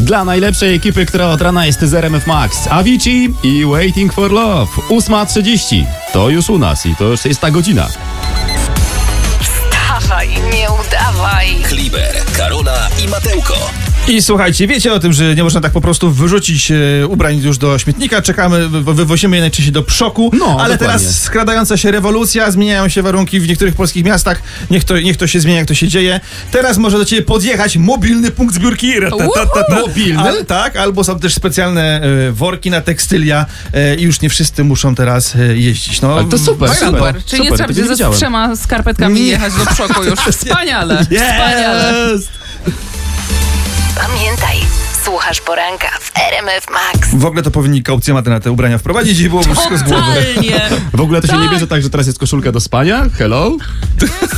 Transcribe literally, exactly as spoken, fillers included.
Dla najlepszej ekipy, która od rana jest z R M F Max. Avicii i Waiting for Love. ósma trzydzieści. To już u nas i to już jest ta godzina. Wstawaj, nie udawaj. Kliber, Karola i Matełko. I słuchajcie, wiecie o tym, że nie można tak po prostu wyrzucić e, ubrań już do śmietnika, czekamy, wy- wywozimy je najczęściej do przoku, No, ale dokładnie. teraz skradająca się rewolucja, zmieniają się warunki w niektórych polskich miastach, niech to, niech to się zmienia, jak to się dzieje. Teraz może do ciebie podjechać mobilny punkt zbiórki. Ra-ta-ta-ta-ta. Mobilny? Ale, tak, albo są też specjalne e, worki na tekstylia e, i już nie wszyscy muszą teraz e, jeździć. No, Ale to super, fajna super. to. Super, czyli nie Super, trzeba tego będzie nie ze wiedziałem. trzema skarpetkami Nie. jechać do przodu już. Wspaniale, wspaniale. Jest! Pamiętaj, słuchasz poranka w R M F Max. W ogóle to powinni kaucjomaty na te ubrania wprowadzić i byłoby wszystko z głowy. Totalnie. W ogóle to się nie Tak. bierze tak, że teraz jest koszulka do spania? Hello?